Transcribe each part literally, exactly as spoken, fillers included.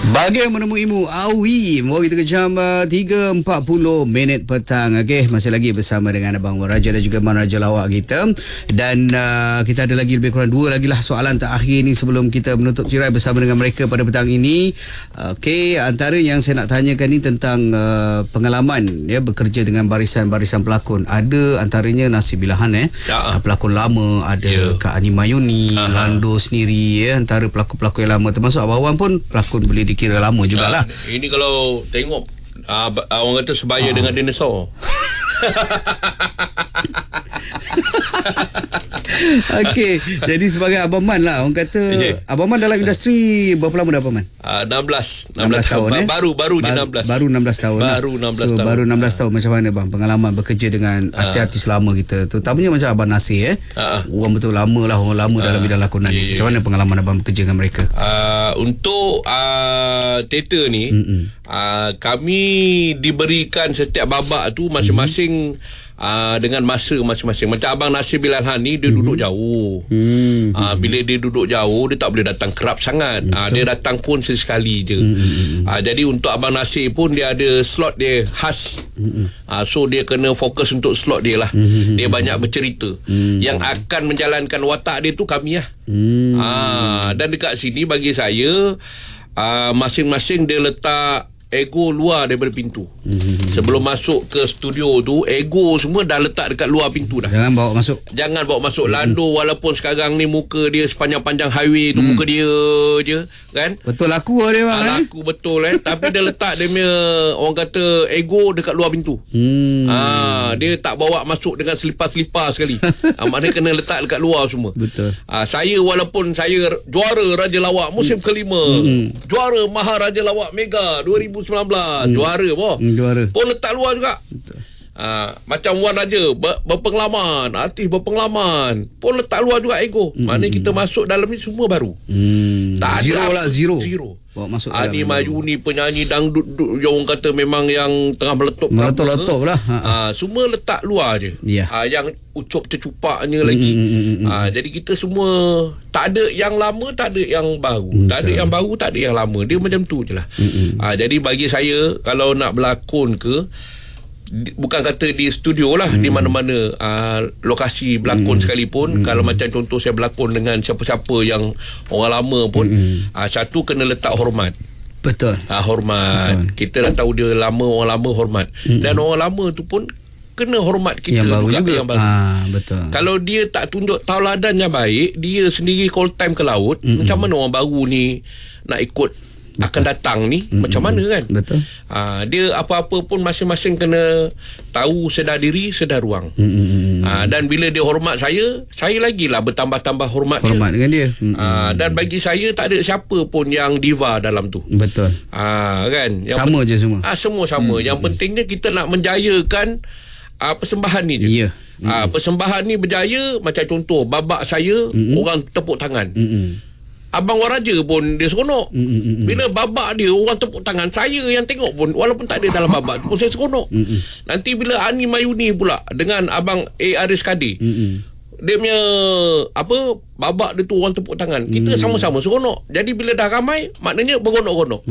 Bagi yang menemuimu Awi, mau kita ke jam uh, tiga empat puluh minit petang. Okey, masih lagi bersama dengan Abang Wan Raja dan juga Abang Raja Lawak kita. Dan uh, kita ada lagi lebih kurang dua lagi lah soalan terakhir ni sebelum kita menutup tirai bersama dengan mereka pada petang ini. Okey, antara yang saya nak tanyakan ni tentang uh, pengalaman ya bekerja dengan barisan-barisan pelakon. Ada antaranya Nasib Bilahan eh. Ya. Pelakon lama, ada ya. Kak Ani Mayuni, Aha. Lando sendiri ya, antara pelakon-pelakon yang lama, termasuk Abang Wan pun pelakon boleh dikira lama jugalah. Nah, ini kalau tengok uh, orang kata sebaya uh. dengan dinosaur. Okey, jadi sebagai Abang Man lah, orang kata yeah. Abang Man dalam industri berapa lama dah Abang Man? Uh, enam belas tahun eh? Baru baru di enam belas. Baru enam belas tahun. Baru enam belas so, tahun. Baru enam belas tahun. Macam mana bang pengalaman bekerja dengan uh. artis-artis lama kita? Terutamanya macam Abang Nasir eh. Uh. Orang betul lama lah, orang lama uh. dalam bidang lakonan yeah, ni. Macam mana pengalaman abang bekerja dengan mereka? Uh, untuk uh, teater ni, uh, kami diberikan setiap babak tu masing-masing mm-hmm. Uh, dengan masa masing-masing. Macam Abang Nasir Bilahan ni, dia mm-hmm. duduk jauh. Mm-hmm. Uh, bila dia duduk jauh, dia tak boleh datang kerap sangat. Uh, dia datang pun sesekali je. Mm-hmm. Uh, jadi untuk Abang Nasir pun, dia ada slot dia khas. Mm-hmm. Uh, so dia kena fokus untuk slot dia lah. Mm-hmm. Dia banyak bercerita. Mm-hmm. Yang akan menjalankan watak dia tu kami lah. Mm-hmm. Uh, dan dekat sini bagi saya, uh, masing-masing dia letak ego luar daripada pintu. Mm-hmm. Sebelum masuk ke studio tu, ego semua dah letak dekat luar pintu dah. Jangan bawa masuk. Jangan bawa masuk. Mm-hmm. Lando walaupun sekarang ni muka dia sepanjang-panjang highway tu, mm. muka dia je kan. Betul laku lah dia bang. Ha, laku eh? Betul eh. Tapi dia letak dia punya, orang kata, ego dekat luar pintu. Mm. Ha, dia tak bawa masuk dengan selipar-selipar sekali. Ha, maknanya kena letak dekat luar semua. Betul. Ha, saya walaupun saya juara Raja Lawak musim mm. kelima, mm. juara Maharaja Lawak Mega dua ribu sembilan belas, hmm. juara boh. Hmm, juara. Pun letak luar juga. Betul. Ha, macam Wan Raja ber, berpengalaman, artis berpengalaman, pun letak luar juga ego. Hmm. Maknanya kita masuk dalam ni semua baru. Hmm. Tak zero ada lah, zero. Zero. Bawa masuk Ani Mayuni, penyanyi dangdut yang orang kata memang yang tengah meletup meletup-letup lah. Ha. Ha, semua letak luar je. Yeah. Ha, yang ucup tercupaknya lagi. Mm, mm, mm, ha, jadi kita semua tak ada yang lama, tak ada yang baru. Mm, tak ada yang baru, tak ada yang lama. Dia macam tu je lah. Mm, mm. Ha, jadi bagi saya, kalau nak berlakon ke, bukan kata di studio lah, hmm. di mana-mana uh, lokasi berlakon hmm. sekalipun, hmm. kalau macam contoh saya berlakon dengan siapa-siapa yang orang lama pun, hmm. uh, satu kena letak hormat. Betul. Uh, hormat. Betul. Kita dah tahu dia lama, orang lama hormat. Hmm. Dan orang lama tu pun kena hormat kita yang baru juga, juga. Yang baru. Ah, betul. Kalau dia tak tunjuk tauladan yang baik, dia sendiri call time ke laut, hmm. macam mana orang baru ni nak ikut Betul. akan datang ni, mm-hmm. macam mana kan? Betul. Ha, dia apa-apa pun masing-masing kena tahu sedar diri, sedar ruang. Mm-hmm. Ha, dan bila dia hormat saya, saya lagilah bertambah-tambah hormat, hormat dia. dengan dia. Mm-hmm. Ha, dan bagi saya tak ada siapa pun yang diva dalam tu. Betul. Ha, kan? Yang sama pen- je semua. Ha, semua sama. Mm-hmm. Yang pentingnya kita nak menjayakan uh, persembahan ni je. Ya. Yeah. Mm-hmm. Ha, persembahan ni berjaya, macam contoh babak saya, mm-hmm. orang tepuk tangan. Mm-hmm. Abang Wan Raja pun dia seronok. Mm-mm. Bila babak dia orang tepuk tangan, saya yang tengok pun walaupun tak ada dalam babak pun saya seronok. Mm-mm. Nanti bila Ani Mayuni pula dengan Abang A. Aris Kadir, Mm-mm. dia punya apa babak dia tu orang tepuk tangan, kita mm. sama-sama seronok. Jadi bila dah ramai, maknanya beronok-ronok.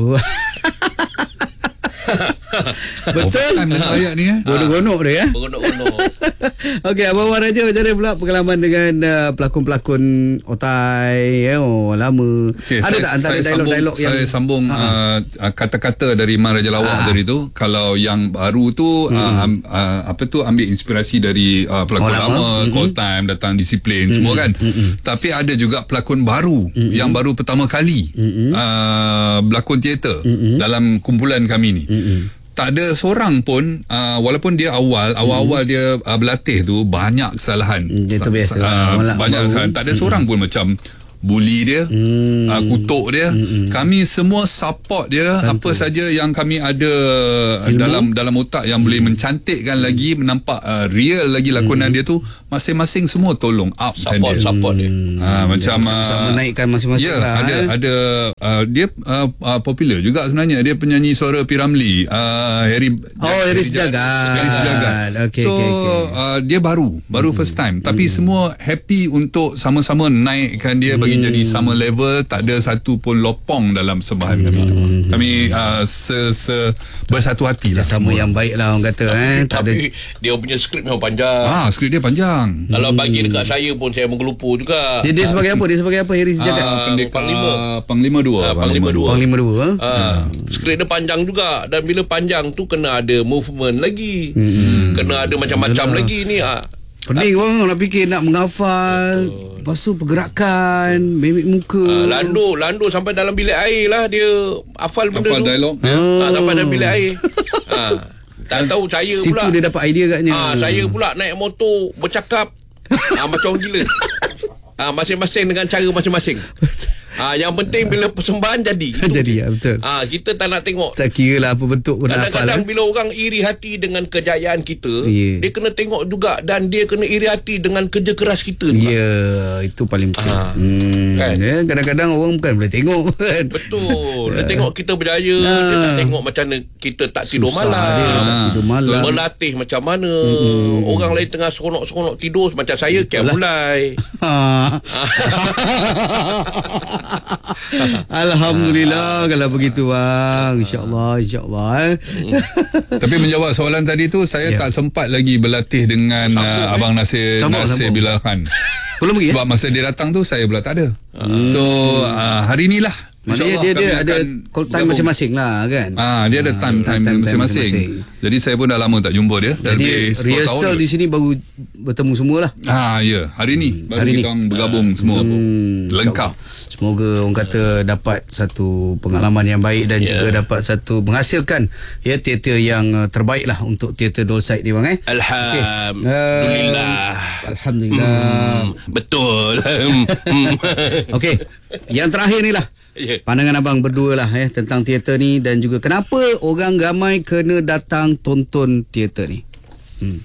Betul. Ayat ni eh. Beronok dia ya. Beronok-ronok. Okey, Abang Wan Raja, macam mana pula pengalaman dengan uh, pelakon-pelakon otai ya, oh, lama. Okay, ada saya, tak antara dialog-dialog yang saya sambung uh, kata-kata dari Man Raja Lawak tadi tu. Kalau yang baru tu hmm. uh, uh, apa tu ambil inspirasi dari uh, pelakon oh, lama, lama mm-hmm. call time, datang disiplin mm-hmm. semua kan. Mm-hmm. Tapi ada juga pelakon baru mm-hmm. yang baru pertama kali mm-hmm. uh, berlakon teater mm-hmm. dalam kumpulan kami ni. Mm-hmm. Tak ada seorang pun uh, walaupun dia awal hmm. awal-awal dia uh, berlatih tu banyak kesalahan. Dia tu biasa. Uh, banyak kesalahan. Tak ada hmm. seorang pun macam bully dia, hmm. uh, kutuk dia. Hmm. Kami semua support dia. Tentu. Apa saja yang kami ada Ilmu? dalam dalam otak yang hmm. boleh mencantikkan hmm. lagi, menampak uh, real lagi lakonan hmm. dia tu, masing-masing semua tolong up support dia. support dia. Hmm. Uh, macam uh, menaikkan masing-masing ya, lah. Ada eh. ada uh, dia uh, uh, popular juga sebenarnya. Dia penyanyi suara P. Ramlee, uh, Harry Oh, Harry Sejagat. Harry Sejagat. Okay, so okay, okay. Uh, dia baru baru hmm. first time, tapi hmm. semua happy untuk sama-sama naikkan dia. bagi jadi sama level, tak ada satu pun lopong dalam sembahan kami tu. Kami uh, se, se bersatu hati lah Sama semua. yang baik lah orang kata eh. Tak ada. Tapi dia punya skrip memang panjang. Ah, skrip dia panjang. Kalau bagi dekat saya pun saya menggelupur juga. Dia, dia sebagai apa? Dia sebagai apa Harry sejagat? Ah, pendekar Panglima. Panglima dua. Ah, Panglima dua. Panglima dua. Ha? Ah, skrip dia panjang juga, dan bila panjang tu kena ada movement lagi. Hmm. Kena ada macam-macam Yalah. lagi ni. Ah. Pening bang nak fikir nak menghafal. Lepas tu pergerakan, mimik muka. Ah, Lando, Lando sampai dalam bilik air lah dia hafal benda Hafal tu. dialog. Ah, sampai dalam bilik air. ah. Tak tahu saya Situ pula. dia dapat idea katnya. Ah, saya pula naik motor bercakap. ah, macam orang gila. Ah, masing-masing dengan cara masing-masing. Ah, yang penting bila persembahan jadi. Itu. Jadi ya, betul. Ah, kita tak nak tengok. Tak kira lah apa bentuk pun nak hafal. Kadang-kadang Eh? bila orang iri hati dengan kejayaan kita, Yeah. dia kena tengok juga, dan dia kena iri hati dengan kerja keras kita. Ya, yeah, itu paling penting. Ah, hmm, kan? ya, kadang-kadang orang bukan boleh tengok kan. Betul. Dia tengok kita berjaya, dia tak tengok macam mana kita tak tidur Susah malam. dia tak tidur malam. Berlatih macam mana. Hmm. Orang lain tengah seronok-seronok tidur, macam saya kiam mulai. Ha. Alhamdulillah kalau begitu bang. InsyaAllah, insyaAllah eh. Tapi menjawab soalan tadi tu, saya Ya. tak sempat lagi berlatih dengan Sambung, uh, eh? Abang Nasir Sambung, Nasir sambung. Bilal Khan. Belum lagi Sebab masa dia datang tu saya pula tak ada. Hmm. So uh, hari ni lah Maknanya dia, dia ada call time masing-masing lah kan. Ah, dia ada time time, time masing-masing. masing-masing. Jadi saya pun dah lama tak jumpa dia. Dah Jadi lebih sepuluh tahun. rehearsal di sini baru bertemu semualah. Ah, ya, hari ni baru Hari kita ni. orang bergabung semua. Hmm, Lengkap. Semoga orang kata dapat satu pengalaman yang baik dan Ya. juga dapat satu menghasilkan ya teater yang uh, terbaik lah untuk teater Dolside ni bang eh. Alhamdulillah. Uh, Alhamdulillah. Hmm, betul. Okey, yang terakhir ni lah. Ya. Pandangan abang berdua lah eh tentang teater ni dan juga kenapa orang ramai kena datang tonton teater ni. Hmm.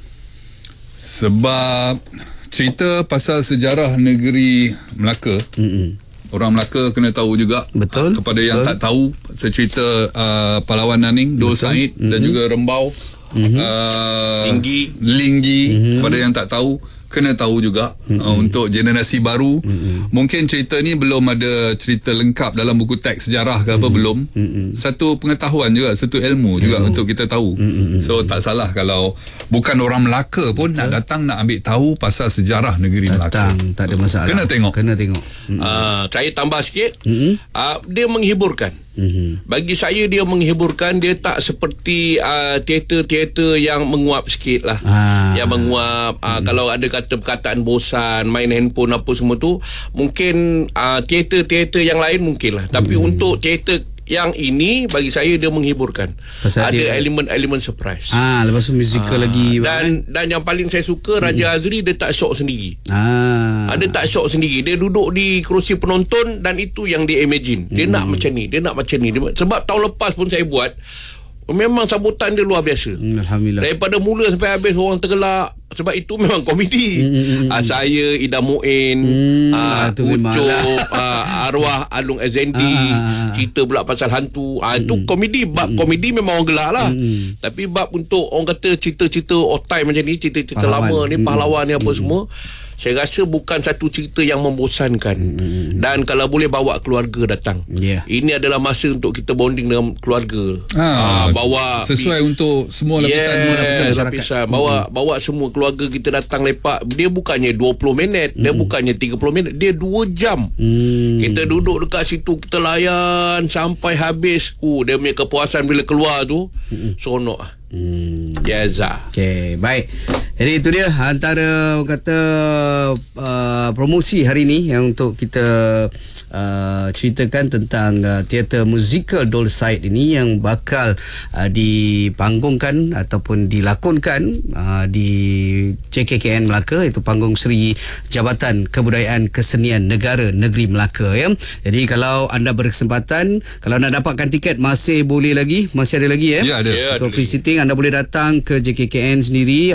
Sebab cerita pasal sejarah negeri Melaka. Mm-mm. Orang Melaka kena tahu juga. Betul. Uh, kepada yang Betul. tak tahu cerita uh, pahlawan Naning, Dol Said mm-hmm. dan juga Rembau. Mm-hmm. Uh, Linggi. Linggi. Mm-hmm. Kepada yang tak tahu, kena tahu juga. Mm-hmm. uh, untuk generasi baru. Mm-hmm. Mungkin cerita ni belum ada cerita lengkap dalam buku teks sejarah ke apa, mm-hmm. belum. Mm-hmm. Satu pengetahuan juga, satu ilmu juga mm-hmm. untuk kita tahu. Mm-hmm. So tak salah kalau bukan orang Melaka pun nak datang nak ambil tahu pasal sejarah negeri Melaka. Datang tak ada masalah. Kena tengok. Kena tengok. Mm. Ah, saya tambah sikit. Mm-hmm. Ah, dia menghiburkan. Mm-hmm. Bagi saya dia menghiburkan. Dia tak seperti uh, teater-teater yang menguap sikit lah. Ah. Yang menguap. Uh, hmm. Kalau ada kata perkataan bosan, main handphone apa semua tu, mungkin uh, teater-teater yang lain mungkin lah. Tapi Hmm. untuk teater yang ini, bagi saya dia menghiburkan. Pasal ada dia- elemen-elemen surprise. Ah, lepas tu musical Ah, lagi dan dan yang paling saya suka, Raja Azri dia tak shock sendiri. ah. Ada tak shock sendiri. Dia duduk di kerusi penonton dan itu yang dia imagine. Dia nak macam ni, dia nak macam ni. Dia, sebab tahun lepas pun saya buat, memang sambutan dia luar biasa. Hmm, Alhamdulillah. Daripada mula sampai habis orang tergelak. Sebab itu memang komedi. Hmm, ah, saya, Ida Muin, Hmm, ah, tu memang Ucup, lah. ah, arwah Alung Azendi, Ah. cerita pula pasal hantu. Ah, itu komedi. Bab komedi memang orang gelak lah. Tapi bab untuk orang kata cerita-cerita old time macam ni, cerita-cerita Pahlawan. lama ni, pahlawan ni apa semua, saya rasa bukan satu cerita yang membosankan. Dan kalau boleh bawa keluarga datang. Yeah. Ini adalah masa untuk kita bonding dengan keluarga. Ah, bawa sesuai pi- untuk semua lapisan, yes, semua lapisan masyarakat. lapisan. Bawa bawa semua keluarga kita datang lepak. Dia bukannya dua puluh minit, dia bukannya tiga puluh minit, dia dua jam. Hmm. Kita duduk dekat situ, kita layan sampai habis. Uh, dia punya kepuasan bila keluar tu, seronok ah. Hmm. Jaza. Okey, baik. Jadi itu dia antara orang kata uh, promosi hari ni yang untuk kita uh, ceritakan tentang uh, teater musikal Dolside ini yang bakal uh, dipanggungkan ataupun dilakonkan uh, di J K K N Melaka, iaitu Panggung Seri Jabatan Kebudayaan Kesenian Negara Negeri Melaka ya. Jadi kalau anda berkesempatan, kalau nak dapatkan tiket masih boleh lagi, masih ada lagi ya. Ya, ada. Ya, Untuk ada free lagi. sitting anda boleh datang ke J K K N sendiri Aikro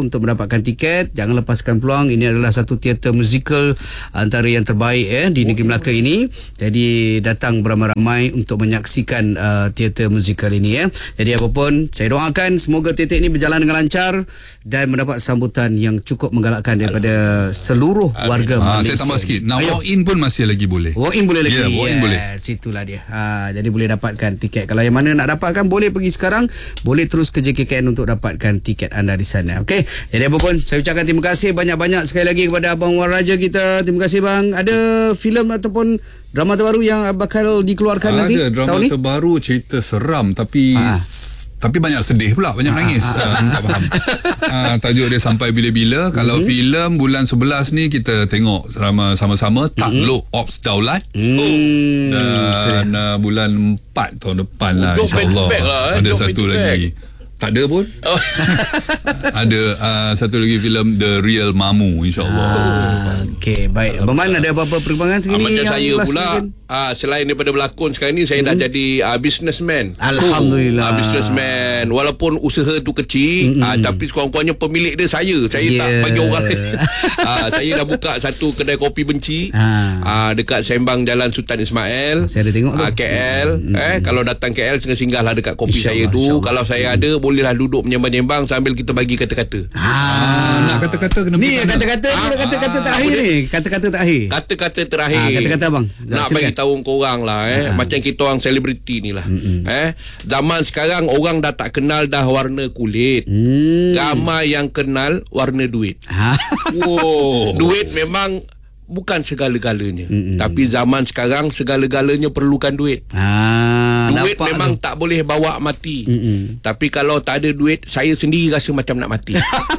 untuk mendapatkan tiket. Jangan lepaskan peluang. Ini adalah satu teater musikal antara yang terbaik eh, di negeri Melaka ini. Jadi datang beramai-ramai untuk menyaksikan uh, teater musikal ini. Eh. Jadi apapun, saya doakan semoga teater ini berjalan dengan lancar dan mendapat sambutan yang cukup menggalakkan daripada seluruh warga Ah, Malaysia. saya tambah sikit. Nak Ayo. walk in pun masih lagi boleh. Walk in boleh lagi. Ya, walk in yes, boleh. Situlah dia. Ha, jadi boleh dapatkan tiket. Kalau yang mana nak dapatkan boleh pergi sekarang, boleh terus ke J K K N untuk dapatkan tiket anda di sana. Okey. Jadi apa pun saya ucapkan terima kasih banyak-banyak sekali lagi kepada Abang Wan Raja kita. Terima kasih bang. Ada filem ataupun drama terbaru yang bakal dikeluarkan Ada nanti drama tahun ni? terbaru cerita seram tapi Ah. tapi banyak sedih pula, banyak nangis. Ah, tak faham. Ah, tajuk dia Sampai Bila-Bila. Kalau filem bulan sebelas ni kita tengok selama sama-sama Takluk Ops Daulat. Hmm. Dan uh, bulan empat tahun depan lah, Oh, insyaAllah. back-to-back lah, eh. Ada Dua satu back-to-back. lagi. Tak ada pun. Oh. Ada uh, satu lagi filem The Real Mamu, insyaAllah. Ah, Okey, baik. Abang Man ada apa-apa perkembangan Ah, segini macam yang saya last pula weekend? ah, selain daripada berlakon sekarang ni saya dah jadi ah, businessman. Alhamdulillah. Ah, businessman. Walaupun usaha tu kecil Mm-mm. ah, tapi sekurang-kurangnya pemilik dia saya. Saya Yeah. tak bagi orang lain. ah, saya dah buka satu kedai kopi benci Ah. ah, dekat Sembang Jalan Sultan Ismail. Saya ada tengok tu. ah, K L. Eh kalau datang K L singgah-singgahlah dekat kopi InsyaAllah, saya tu. insyaAllah. Kalau saya ada bolehlah duduk menyembang-nyembang sambil kita bagi kata-kata. Ah, Nak kata-kata kena ni pergi sana. kata-kata ni Ah, kata-kata ah, terakhir boleh. ni. Kata-kata terakhir. Kata-kata terakhir. Ah, kata-kata abang. Nak Silakan. bagi tahu korang lah eh. Ah. Macam kita orang selebriti ni lah. Eh, zaman sekarang orang dah tak kenal dah warna kulit. Hmm. Ramai yang kenal warna duit. Ha. Oh. Duit memang bukan segala-galanya. Tapi zaman sekarang segala-galanya perlukan duit. Ah, Duit nampak memang tu. tak boleh bawa mati. Mm-mm. Tapi kalau tak ada duit, saya sendiri rasa macam nak mati.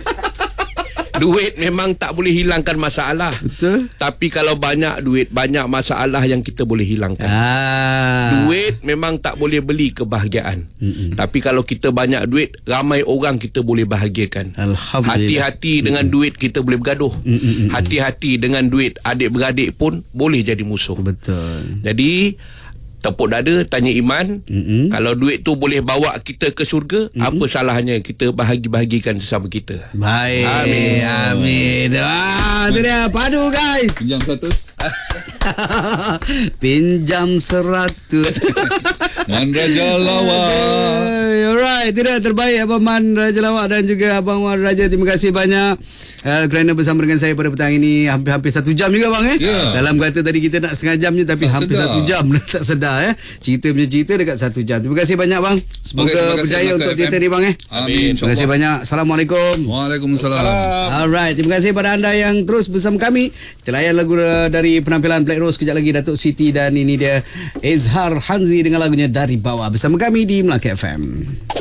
Duit memang tak boleh hilangkan masalah. Betul. Tapi kalau banyak duit, banyak masalah yang kita boleh hilangkan. Ah. Duit memang tak boleh beli kebahagiaan. Mm-mm. Tapi kalau kita banyak duit, ramai orang kita boleh bahagiakan. Alhamdulillah. Hati-hati dengan duit kita boleh bergaduh. Mm-mm. Hati-hati dengan duit adik-beradik pun boleh jadi musuh. Betul. Jadi tepuk dada, tanya iman. Mm-mm. Kalau duit tu boleh bawa kita ke syurga, apa salahnya kita bahagi-bahagikan sesama kita. Baik. Amin. Amin. Ah, tu dia padu guys. Jam seratus. Pinjam seratus. Man Raja Lawak. Alright, itu dia terbaik Abang Man Raja Lawak dan juga Abang Wan Raja. Terima kasih banyak uh, kerana bersama dengan saya pada petang ini. Hampir-hampir satu jam juga bang eh. Ya. Dalam kata tadi kita nak setengah jam je, tapi Tak hampir sedar. satu jam tak sedar eh. Cerita punya cerita dekat satu jam. Terima kasih banyak bang. Semoga Okey, terima kasih berjaya Melaka untuk F M. teater ni bang eh. Amin. Terima kasih banyak. Assalamualaikum. Waalaikumsalam. Alright, terima kasih pada anda yang terus bersama kami. Kita layan lagu uh, dari penampilan Black Rose kejap lagi, Datuk Siti, dan ini dia Izhar Hanzi dengan lagunya Dari Bawah bersama kami di Melaka F M.